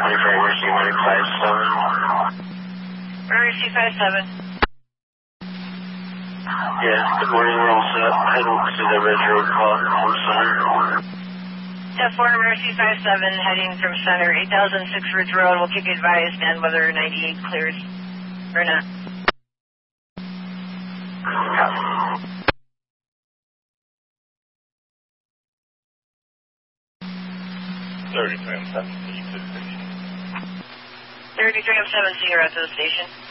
Emergency Medic 57. Emergency 57. Yeah, good morning, we're all set. Heading to the Ridge Road from Center. 10-4, Emergency 57, heading from Center, 8006 Ridge Road. We'll keep you advised on whether 98 clears or not. 33 I'm 7 to the station. 33 I'm 7, so you're at the station.